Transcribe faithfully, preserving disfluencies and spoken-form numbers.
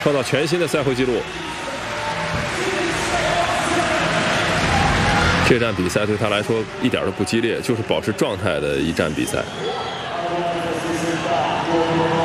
创造全新的赛会纪录。这站比赛对他来说一点都不激烈，就是保持状态的一站比赛。